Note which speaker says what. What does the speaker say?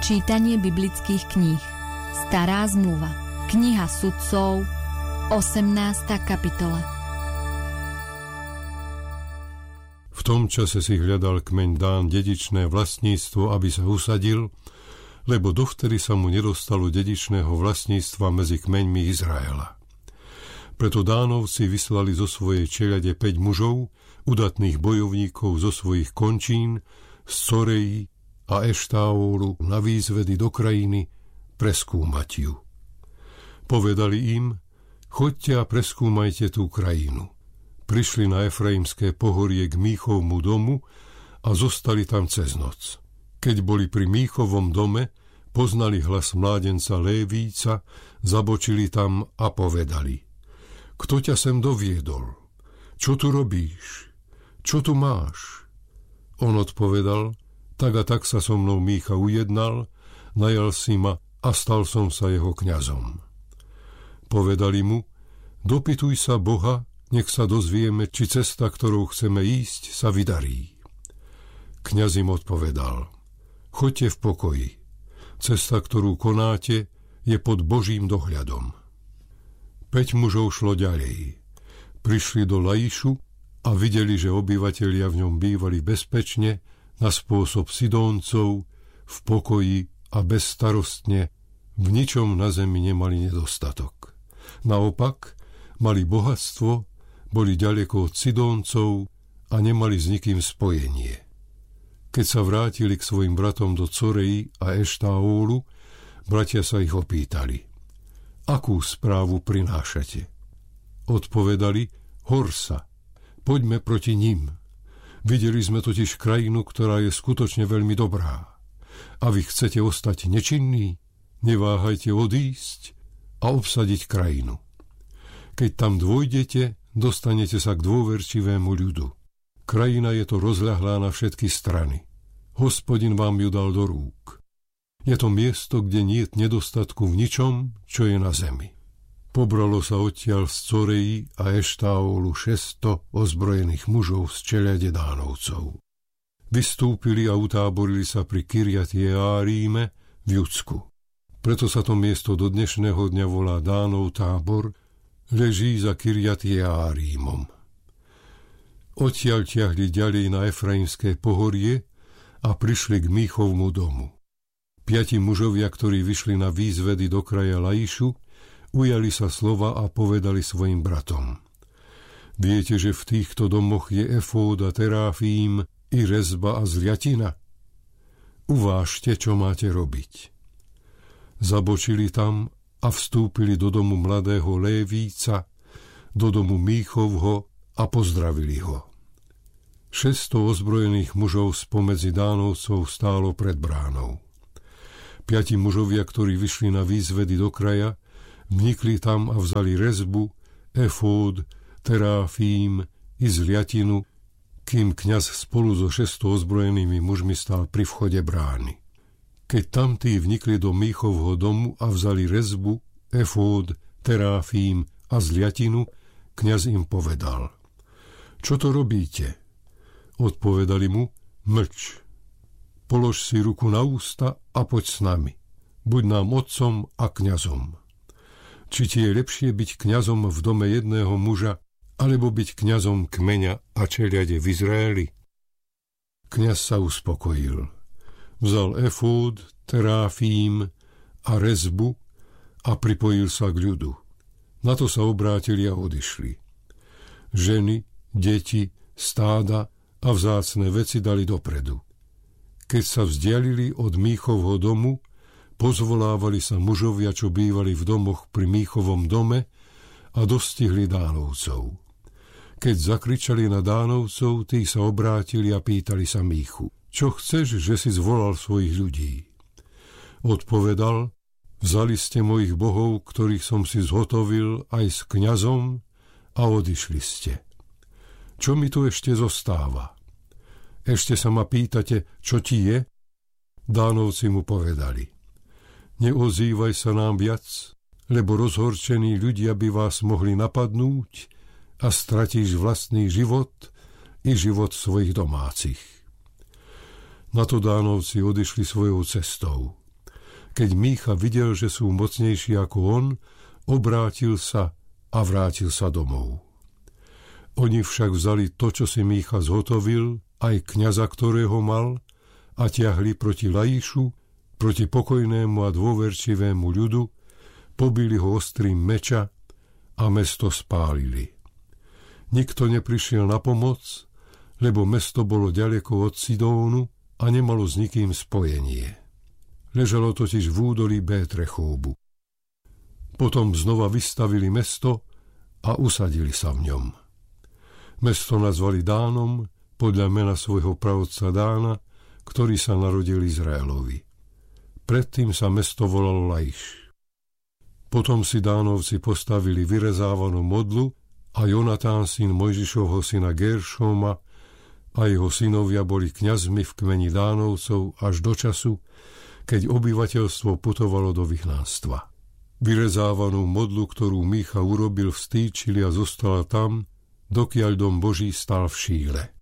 Speaker 1: Čítanie biblických kníh. Stará zmluva. Kniha sudcov, 18. kapitola.
Speaker 2: V tom čase si hľadal kmeň Dán dedičné vlastníctvo, aby sa usadil, lebo dovtedy sa mu nedostalo dedičného vlastníctva medzi kmeňmi Izraela. Preto Dánovci vyslali zo svojej čeľade 5 mužov, udatných bojovníkov zo svojich končín, z Coreji a Eštáolu na výzvedy do krajiny preskúmať ju. Povedali im: choďte a preskúmajte tú krajinu. Prišli na Efraimské pohorie k Míchovmu domu a zostali tam cez noc. Keď boli pri Míchovom dome, poznali hlas mládenca Lévíca, zabočili tam a povedali: kto ťa sem doviedol? Čo tu robíš? Čo tu máš? On odpovedal: tak a tak sa so mnou Mícha ujednal, najal si ma a stal som sa jeho kňazom. Povedali mu: dopytuj sa Boha, nech sa dozvieme, či cesta, ktorou chceme ísť, sa vydarí. Kňaz im odpovedal: choďte v pokoji. Cesta, ktorú konáte, je pod Božím dohľadom. 5 mužov šlo ďalej. Prišli do Laišu a videli, že obyvatelia v ňom bývali bezpečne, na spôsob Sidóncov, v pokoji a bezstarostne, v ničom na zemi nemali nedostatok. Naopak, mali bohatstvo, boli ďaleko od Sidóncov a nemali s nikým spojenie. Keď sa vrátili k svojim bratom do Coreji a Eštáolu, bratia sa ich opýtali: akú správu prinášate? Odpovedali: Horsa, poďme proti nim. Videli sme totiž krajinu, ktorá je skutočne veľmi dobrá. A vy chcete ostať nečinní? Neváhajte odísť a obsadiť krajinu. Keď tam dôjdete, dostanete sa k dôverčivému ľudu. Krajina je to rozľahlá na všetky strany. Hospodin vám ju dal do rúk. Je to miesto, kde niet nedostatku v ničom, čo je na zemi. Pobralo sa odtiaľ z Coreji a Eštáolu 600 ozbrojených mužov z čeľade Dánovcov. Vystúpili a utáborili sa pri Kirjat Jeáríme v Judsku. Preto sa to miesto do dnešného dňa volá Dánov tábor, leží za Kirjat Jeárímom. Odtiaľ ťahli ďalej na Efraimské pohorie a prišli k Míchovmu domu. 5 mužovia, ktorí vyšli na výzvedy do kraja Laišu, ujali sa slova a povedali svojim bratom: viete, že v týchto domoch je efód a teráfím, i rezba a zliatina? Uvážte, čo máte robiť. Zabočili tam a vstúpili do domu mladého Lévíca, do domu Míchovho a pozdravili ho. 600 ozbrojených mužov spomedzi Dánovcov stálo pred bránou. 5 mužovia, ktorí vyšli na výzvedy do kraja, vnikli tam a vzali rezbu, efód, teráfím i zliatinu, kým kňaz spolu so 600 ozbrojenými mužmi stál pri vchode brány. Keď tamtí vnikli do Míchovho domu a vzali rezbu, efód, teráfím a zliatinu, kňaz im povedal: čo to robíte? Odpovedali mu: mlč. Polož si ruku na ústa a poď s nami. Buď nám otcom a kňazom. Či ti je lepšie byť kňazom v dome jedného muža, alebo byť kňazom kmeňa a čeľade v Izraeli? Kňaz sa uspokojil. Vzal efód, teráfím a rezbu a pripojil sa k ľudu. Na to sa obrátili a odišli. Ženy, deti, stáda a vzácne veci dali dopredu. Keď sa vzdialili od Míchovho domu, pozvolávali sa mužovia, čo bývali v domoch pri Míchovom dome, a dostihli Dánovcov. Keď zakričali na Dánovcov, tí sa obrátili a pýtali sa Míchu: čo chceš, že si zvolal svojich ľudí? Odpovedal: vzali ste mojich bohov, ktorých som si zhotovil aj s kňazom, a odišli ste. Čo mi tu ešte zostáva? Ešte sa ma pýtate, čo ti je? Dánovci mu povedali: neozývaj sa nám viac, lebo rozhorčení ľudia by vás mohli napadnúť a stratíš vlastný život i život svojich domácich. Na to Dánovci odišli svojou cestou. Keď Mícha videl, že sú mocnejší ako on, obrátil sa a vrátil sa domov. Oni však vzali to, čo si Mícha zhotovil, aj kňaza, ktorého mal, a ťahli proti Laišu, proti pokojnému a dôverčivému ľudu, pobili ho ostrým meča a mesto spálili. Nikto neprišiel na pomoc, lebo mesto bolo ďaleko od Sidónu a nemalo s nikým spojenie. Ležalo totiž v údolí Bétrechóbu. Potom znova vystavili mesto a usadili sa v ňom. Mesto nazvali Dánom podľa mena svojho praotca Dána, ktorý sa narodil Izraelovi. Predtým sa mesto volalo Laiš. Potom si Dánovci postavili vyrezávanú modlu a Jonatán, syn Mojžišovho syna Geršóma, a jeho synovia boli kňazmi v kmeni Dánovcov až do času, keď obyvateľstvo putovalo do vyhnanstva. Vyrezávanú modlu, ktorú Mícha urobil, vstýčili a zostala tam, dokiaľ dom Boží stal v Šíle.